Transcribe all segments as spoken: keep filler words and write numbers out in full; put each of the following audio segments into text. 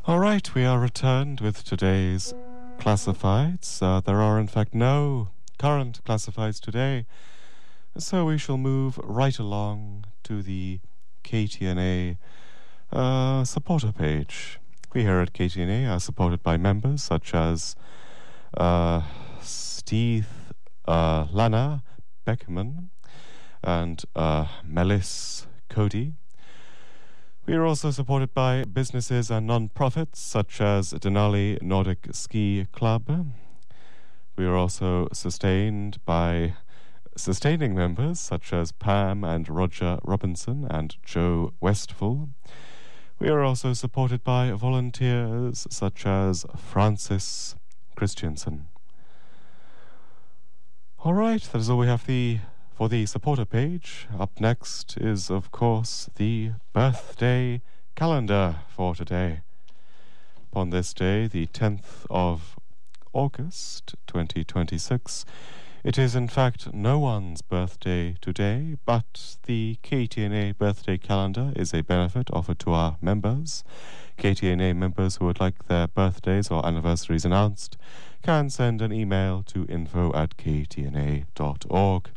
All right, we are returned with today's classifieds. Uh, there are, in fact, no current classifieds today, so we shall move right along to the K T N A uh, supporter page. We here at K T N A are supported by members such as uh, Steve uh, Lana Beckman and uh, Melis Cody. We are also supported by businesses and non-profits such as Denali Nordic Ski Club. We are also sustained by sustaining members such as Pam and Roger Robinson and Joe Westfall. We are also supported by volunteers such as Francis Christiansen. All right, that is all we have the for the supporter page. Up next is, of course, the birthday calendar for today. Upon this day, the tenth of August, twenty twenty-six, it is in fact no one's birthday today, but the K T N A birthday calendar is a benefit offered to our members. K T N A members who would like their birthdays or anniversaries announced can send an email to info at k t n a dot org.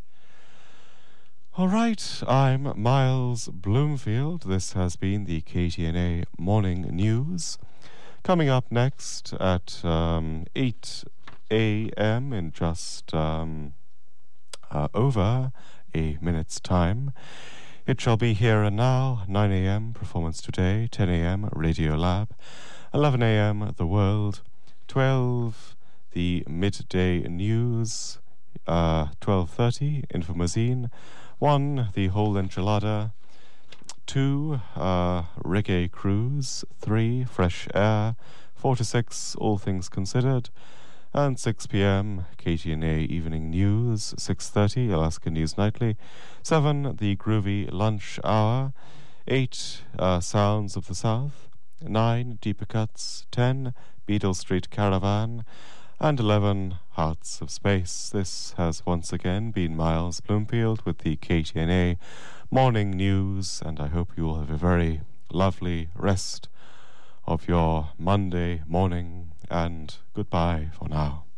All right, I'm Miles Bloomfield. This has been the K T N A Morning News. Coming up next at um, eight a.m. in just um, uh, over a minute's time, it shall be Here and Now, nine a.m. Performance Today, ten a.m. Radio Lab, eleven a.m. The World, twelve the Midday News, uh, twelve thirty Infomazine, one the Whole Enchilada, two uh, Reggae Cruise, three Fresh Air, four to six All Things Considered, and six p.m. K T N A Evening News, six thirty Alaska News Nightly, seven the Groovy Lunch Hour, eight uh, Sounds of the South, nine Deeper Cuts, ten Beadle Street Caravan, and eleven Hearts of Space. This has once again been Miles Bloomfield with the K T N A Morning News, and I hope you will have a very lovely rest of your Monday morning, and goodbye for now.